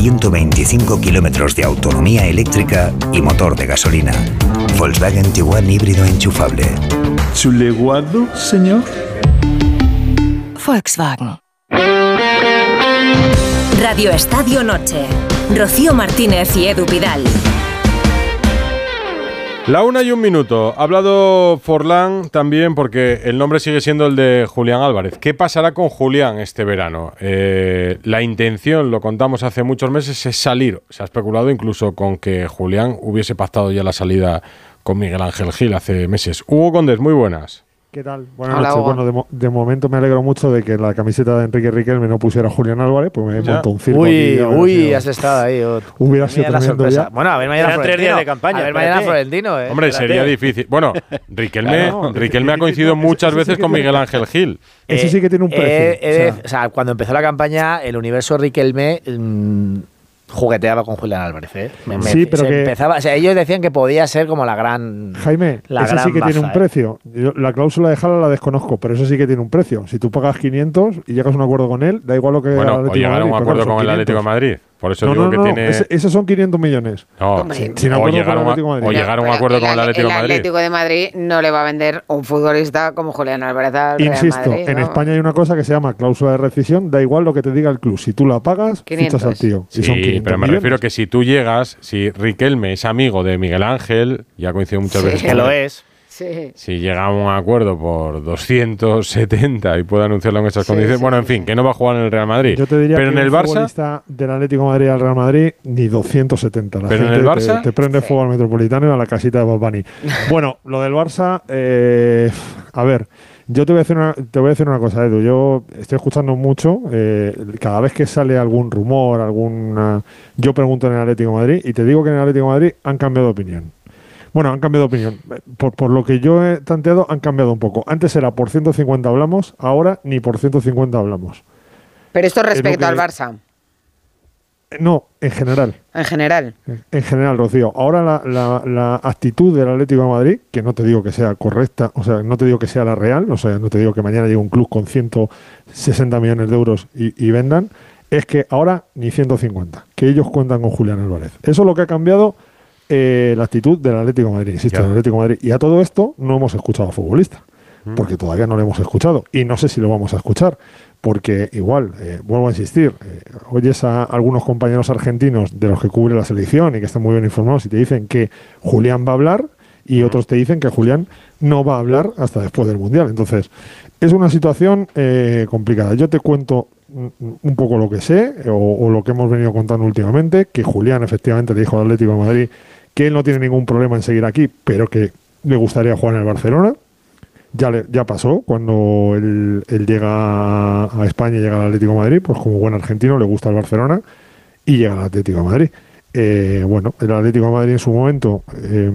125 kilómetros de autonomía eléctrica y motor de gasolina. Volkswagen Tiguan híbrido enchufable. ¿Su legado, señor? Volkswagen. Radio Estadio Noche. Rocío Martínez y Edu Pidal. La 1:01. Ha hablado Forlán también porque el nombre sigue siendo el de Julián Álvarez. ¿Qué pasará con Julián este verano? La intención, lo contamos hace muchos meses, es salir. Se ha especulado incluso con que Julián hubiese pactado ya la salida con Miguel Ángel Gil hace meses. Hugo Condés, muy buenas. ¿Qué tal? Buenas noches. Bueno, de momento me alegro mucho de que la camiseta de Enrique Riquelme no pusiera a Julián Álvarez, pues me he montado un circo. Has estado ahí. Hubiera sido tremendo ya. Bueno, a ver mañana 3 días de campaña. A ver mañana Florentino, Hombre, sería difícil. Bueno, Riquelme ha coincidido muchas veces con Miguel Ángel Gil. Ese sí que tiene un precio. O sea, cuando empezó la campaña, el universo Riquelme jugueteaba con Julián Álvarez, ¿eh? Sí, pero que empezaba, o sea, ellos decían que podía ser como la gran... Jaime, ese sí que tiene un precio. Yo, la cláusula de Jala la desconozco, pero eso sí que tiene un precio. Si tú pagas 500 y llegas a un acuerdo con él, da igual lo que... Bueno, o llegar a un acuerdo con el Atlético de Madrid. Por eso digo que tiene... Esos son 500 millones. No, o llegar a un acuerdo con el Atlético de Madrid. El Atlético de Madrid no le va a vender un futbolista como Julián Álvarez al Real Insisto, Madrid, en España hay una cosa que se llama cláusula de rescisión. Da igual lo que te diga el club. Si tú la pagas, 500. fichas al tío. Sí, son 500 pero me millones. refiero que si tú llegas, si Riquelme es amigo de Miguel Ángel, ya coincido muchas veces que lo es. Sí. Si llega a un acuerdo por 270 y puede anunciarlo en esas condiciones, bueno, en fin, que no va a jugar en el Real Madrid. Yo te diría pero que en el un Barça, futbolista del Atlético de Madrid al Real Madrid, ni 270. La pero gente en el Barça te prende fuego al Metropolitano y a la casita de Bob Bunny. Bueno, lo del Barça, a ver, yo te voy a decir una cosa, Edu. Yo estoy escuchando mucho, cada vez que sale algún rumor, yo pregunto en el Atlético de Madrid y te digo que en el Atlético de Madrid han cambiado de opinión. Bueno, han cambiado de opinión. Por lo que yo he tanteado, han cambiado un poco. Antes era por 150 hablamos, ahora ni por 150 hablamos. Pero esto respecto al Barça. No, en general. En general. En general, Rocío. Ahora la actitud del Atlético de Madrid, que no te digo que sea correcta, o sea, no te digo que sea la real, o sea, no te digo que mañana llegue un club con 160 millones de euros y vendan, es que ahora ni 150, que ellos cuentan con Julián Álvarez. Eso es lo que ha cambiado la actitud del Atlético de Madrid, insisto, del Atlético de Madrid. Y a todo esto no hemos escuchado a futbolista, porque todavía no lo hemos escuchado. Y no sé si lo vamos a escuchar, porque igual, vuelvo a insistir, oyes a algunos compañeros argentinos de los que cubre la selección y que están muy bien informados y te dicen que Julián va a hablar y otros te dicen que Julián no va a hablar hasta después del Mundial. Entonces, es una situación complicada. Yo te cuento un poco lo que sé o lo que hemos venido contando últimamente, que Julián efectivamente le dijo al Atlético de Madrid que él no tiene ningún problema en seguir aquí, pero que le gustaría jugar en el Barcelona. Ya pasó cuando él llega a España y llega al Atlético de Madrid, pues como buen argentino le gusta el Barcelona y llega al Atlético de Madrid. Bueno, el Atlético de Madrid en su momento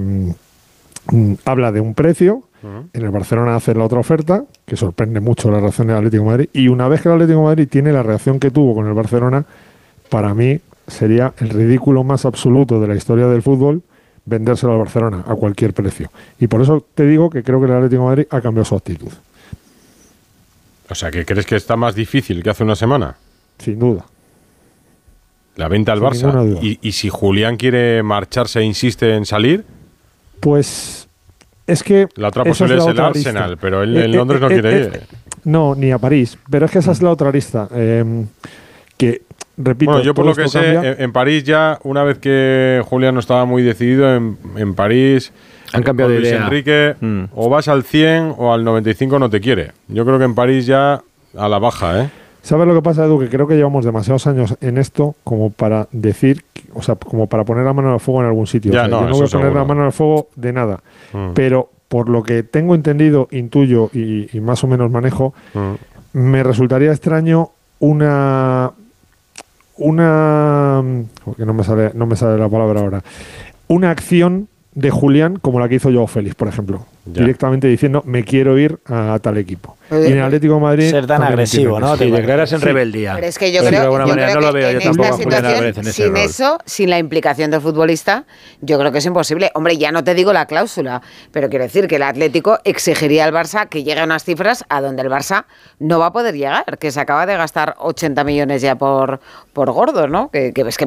habla de un precio. En el Barcelona hace la otra oferta, que sorprende mucho la reacción del Atlético de Madrid. Y una vez que el Atlético de Madrid tiene la reacción que tuvo con el Barcelona, para mí sería el ridículo más absoluto de la historia del fútbol vendérselo al Barcelona a cualquier precio. Y por eso te digo que creo que el Atlético de Madrid ha cambiado su actitud. O sea, ¿que crees que está más difícil que hace una semana? Sin duda. La venta al Barça. Y si Julián quiere marcharse e insiste en salir, pues es que la otra posibilidad es el Arsenal, pero él en Londres no quiere ir. No, ni a París. Pero es que esa es la otra lista. Que, repito, bueno, yo por lo que sé, en París ya, una vez que Julián no estaba muy decidido, en París han cambiado de idea. Enrique, o vas al 100 o al 95 no te quiere. Yo creo que en París ya a la baja, ¿eh? ¿Sabes lo que pasa, Edu? Que creo que llevamos demasiados años en esto como para decir, o sea, como para poner la mano al fuego en algún sitio. Ya, o sea, no, yo no voy a poner la mano al fuego de nada. Pero por lo que tengo entendido, intuyo y más o menos manejo, me resultaría extraño una porque no me sale la palabra ahora, una acción de Julián como la que hizo Joao Félix, por ejemplo, directamente diciendo me quiero ir a tal equipo. Y en el Atlético de Madrid ser tan agresivo, ¿no? Te declaras en rebeldía. Pero es que yo creo que no lo veo yo tampoco a Julián Álvarez en ese sin rol. eso, sin la implicación del futbolista, yo creo que es imposible. Hombre, ya no te digo la cláusula, pero quiero decir que el Atlético exigiría al Barça que llegue a unas cifras a donde el Barça no va a poder llegar, que se acaba de gastar 80 millones ya por gordos, ¿no? Que es que